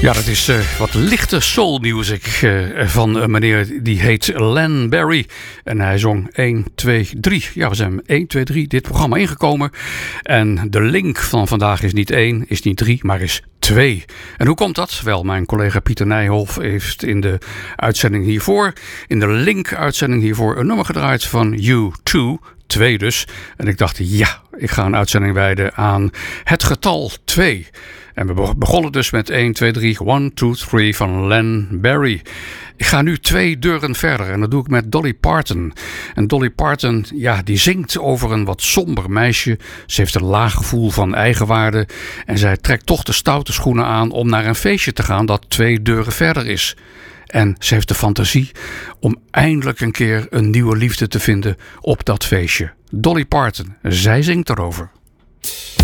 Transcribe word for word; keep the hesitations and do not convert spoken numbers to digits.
Ja, dat is uh, wat lichte soul music uh, van een meneer die heet Len Barry. En hij zong één, twee, drie. Ja, we zijn één, twee, drie dit programma ingekomen. En de link van vandaag is niet één, is niet drie, maar is twee. En hoe komt dat? Wel, mijn collega Pieter Nijhoff heeft in de uitzending hiervoor, in de link-uitzending hiervoor, een nummer gedraaid van U twee. Twee dus. En ik dacht, ja, ik ga een uitzending wijden aan het getal twee. En we begonnen dus met één, twee, drie, one, two, three van Len Barry. Ik ga nu twee deuren verder en dat doe ik met Dolly Parton. En Dolly Parton, ja, die zingt over een wat somber meisje. Ze heeft een laag gevoel van eigenwaarde. En zij trekt toch de stoute schoenen aan om naar een feestje te gaan dat twee deuren verder is. En ze heeft de fantasie om eindelijk een keer een nieuwe liefde te vinden op dat feestje. Dolly Parton, zij zingt erover.